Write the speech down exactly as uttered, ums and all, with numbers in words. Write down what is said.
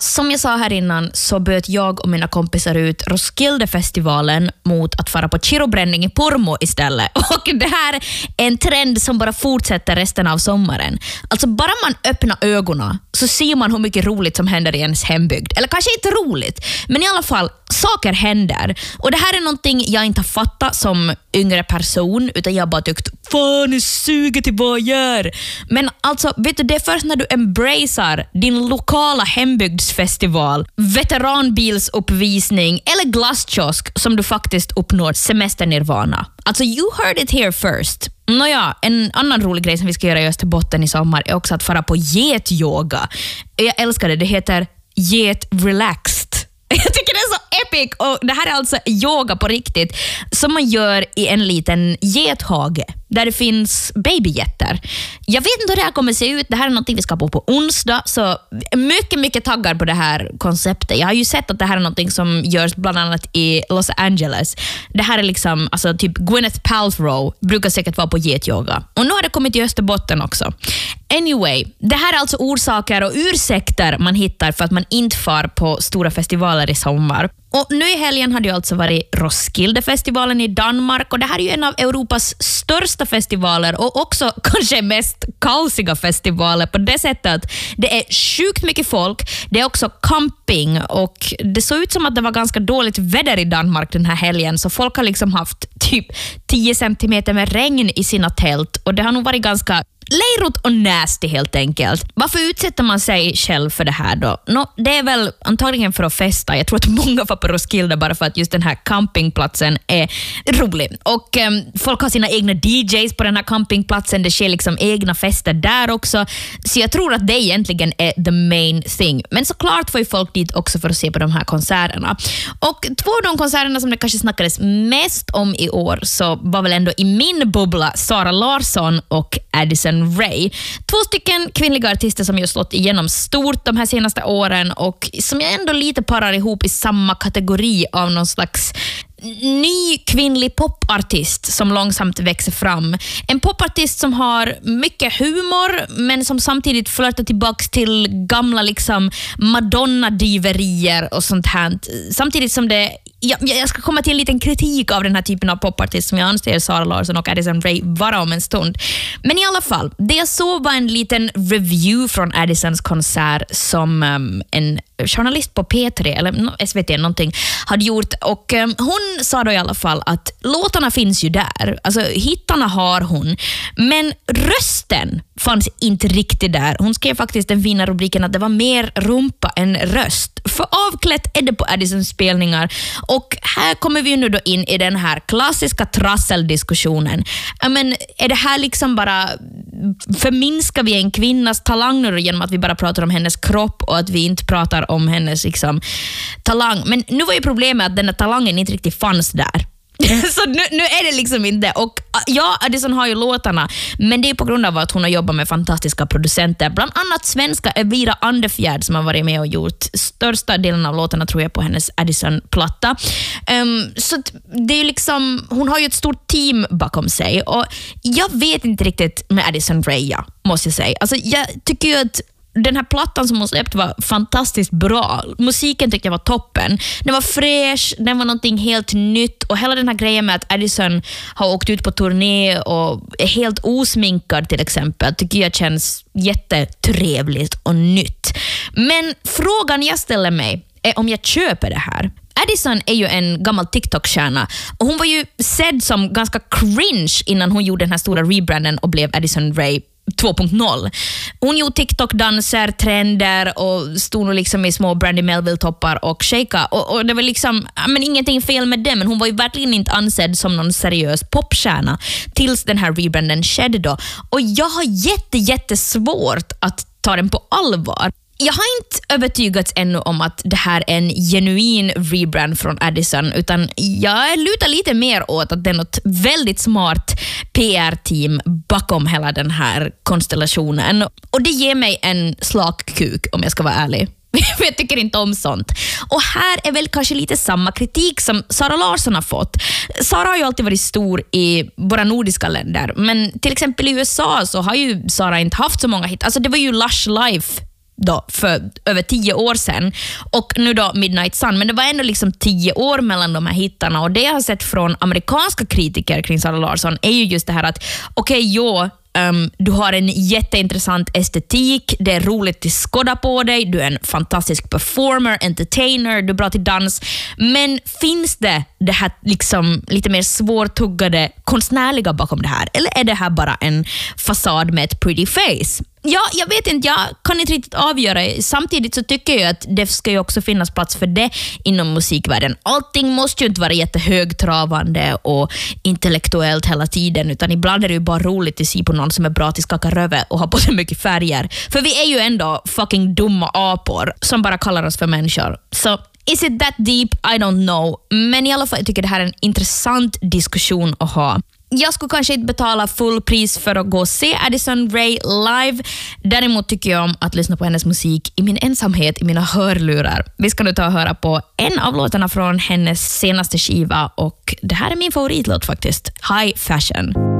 som jag sa här innan så böt jag och mina kompisar ut Roskilde-festivalen mot att fara på chirobränning i Pormo istället. Och det här är en trend som bara fortsätter resten av sommaren. Alltså bara man öppnar ögonen så ser man hur mycket roligt som händer i ens hembygd. Eller kanske inte roligt, men i alla fall saker händer. Och det här är någonting jag inte har fattat som yngre person, utan jag bara tyckt, fan är suget till vad jag gör. Men alltså, vet du, det är först när du embracear din lokala hembygdsfestival, veteranbilsuppvisning eller glasskiosk som du faktiskt uppnår semesternirvana. Alltså, you heard it here first. Nåja, en annan rolig grej som vi ska göra i Österbotten i sommar är också att fara på getyoga. Jag älskar det, det heter Get Relaxed. Jag tycker det är så epic, och det här är alltså yoga på riktigt som man gör i en liten gethage där det finns babygetter. Jag vet inte hur det här kommer se ut. Det här är något vi ska på på onsdag, så mycket, mycket taggar på det här konceptet. Jag har ju sett att det här är något som görs bland annat i Los Angeles. Det här är liksom, alltså typ Gwyneth Paltrow brukar säkert vara på getyoga. Och nu har det kommit till Österbotten också. Anyway, det här är alltså orsaker och ursäkter man hittar för att man inte far på stora festivaler i sommar. Och nu i helgen hade ju alltså varit Roskilde-festivalen i Danmark, och det här är ju en av Europas största festivaler och också kanske mest kaosiga festivaler på det sättet att det är sjukt mycket folk. Det är också camping, och det såg ut som att det var ganska dåligt väder i Danmark den här helgen, så folk har liksom haft typ tio centimeter med regn i sina tält, och det har nog varit ganska lejrot och nasty helt enkelt. Varför utsätter man sig själv för det här då? No, det är väl antagligen för att festa. Jag tror att många var på Roskilde bara för att just den här campingplatsen är rolig. Och um, folk har sina egna D Js på den här campingplatsen. Det sker liksom egna fester där också. Så jag tror att det egentligen är the main thing. Men såklart får ju folk dit också för att se på de här konserterna. Och två av de konserterna som det kanske snackades mest om i år så var väl ändå i min bubbla Sara Larsson och Addison Rae. Två stycken kvinnliga artister som ju slått igenom stort de här senaste åren och som jag ändå lite parar ihop i samma kategori av någon slags ny kvinnlig popartist som långsamt växer fram. En popartist som har mycket humor men som samtidigt flörtar tillbaks till gamla liksom Madonna-diverier och sånt här. Samtidigt som det Jag, jag ska komma till en liten kritik av den här typen av popartist som jag anser Sara Larsson och Addison Rae vara om en stund. Men i alla fall, det jag såg var en liten review från Addisons konsert som um, en journalist på P tre eller S V T någonting hade gjort, och um, hon sa då i alla fall att låtarna finns ju där, alltså hittarna har hon, men rösten fanns inte riktigt där. Hon skrev faktiskt den fina rubriken att det var mer rumpa än röst, för avklätt är det på Addisons spelningar. Och här kommer vi nu då in i den här klassiska trasseldiskussionen. Men är det här liksom bara, förminskar vi en kvinnas talang nu genom att vi bara pratar om hennes kropp och att vi inte pratar om hennes liksom talang? Men nu var ju problemet att den här talangen inte riktigt fanns där. Så nu, nu är det liksom inte. Och ja, Addison har ju låtarna, men det är på grund av att hon har jobbat med fantastiska producenter, bland annat svenska Elvira Andefjärd som har varit med och gjort största delen av låtarna tror jag på hennes Addison-platta. Um, så det är liksom, hon har ju ett stort team bakom sig, och jag vet inte riktigt med Addison Rae, måste jag säga. Alltså jag tycker ju att den här plattan som hon släppt var fantastiskt bra. Musiken tyckte jag var toppen. Den var fräsch, den var någonting helt nytt, och hela den här grejen med att Addison har åkt ut på turné och är helt osminkad till exempel tycker jag känns jättetrevligt och nytt. Men frågan jag ställer mig är om jag köper det här. Addison är ju en gammal TikTok-stjärna, och hon var ju sedd som ganska cringe innan hon gjorde den här stora rebranden och blev Addison Rae två punkt noll. Hon gjorde TikTok-danser, trender och stod nog liksom i små Brandy Melville-toppar och shaka. Och, och det var liksom, men ingenting fel med det, men hon var ju verkligen inte ansedd som någon seriös popstjärna tills den här rebranden skedde då. Och jag har jätte, jättesvårt att ta den på allvar. Jag har inte övertygats ännu om att det här är en genuin rebrand från Addison, utan jag lutar lite mer åt att det är något väldigt smart P R-team bakom hela den här konstellationen. Och det ger mig en slak kuk om jag ska vara ärlig. För jag tycker inte om sånt. Och här är väl kanske lite samma kritik som Sara Larsson har fått. Sara har ju alltid varit stor i våra nordiska länder, men till exempel i U S A så har ju Sara inte haft så många hit. Alltså det var ju Lush Life då för över tio år sedan och nu då Midnight Sun, men det var ändå liksom tio år mellan de här hittarna och det jag har sett från amerikanska kritiker kring Zara Larsson är ju just det här att okej, okay, jo, Um, du har en jätteintressant estetik, det är roligt att skåda på dig, du är en fantastisk performer, entertainer, du är bra till dans, men finns det det här liksom lite mer svårtuggade konstnärliga bakom det här, eller är det här bara en fasad med ett pretty face? Ja, jag vet inte, jag kan inte riktigt avgöra. Samtidigt så tycker jag att det ska ju också finnas plats för det inom musikvärlden. Allting måste ju inte vara jättehögtravande och intellektuellt hela tiden, utan ibland är det ju bara roligt att se på någon som är bra till skaka röve och har på sig mycket färger. För vi är ju ändå fucking dumma apor som bara kallar oss för människor. Så is it that deep? I don't know. Men i alla fall, jag tycker det här är en intressant diskussion att ha. Jag skulle kanske inte betala full pris för att gå och se Addison Rae live. Däremot tycker jag om att lyssna på hennes musik i min ensamhet i mina hörlurar. Vi ska nu ta och höra på en av låtarna från hennes senaste skiva och det här är min favoritlåt faktiskt. High Fashion.